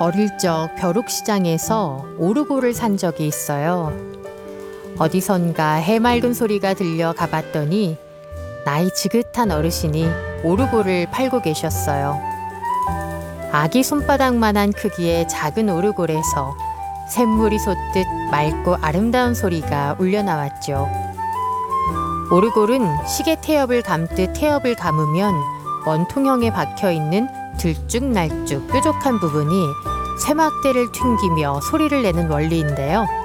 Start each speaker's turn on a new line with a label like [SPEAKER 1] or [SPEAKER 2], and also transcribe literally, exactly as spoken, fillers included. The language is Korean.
[SPEAKER 1] 어릴 적 벼룩시장에서 오르골을 산 적이 있어요. 어디선가 해맑은 소리가 들려 가봤더니 나이 지긋한 어르신이 오르골을 팔고 계셨어요. 아기 손바닥만한 크기의 작은 오르골에서 샘물이 솟듯 맑고 아름다운 소리가 울려나왔죠. 오르골은 시계 태엽을 감듯 태엽을 감으면 원통형에 박혀있는 들쭉날쭉 뾰족한 부분이 쇠막대를 튕기며 소리를 내는 원리인데요.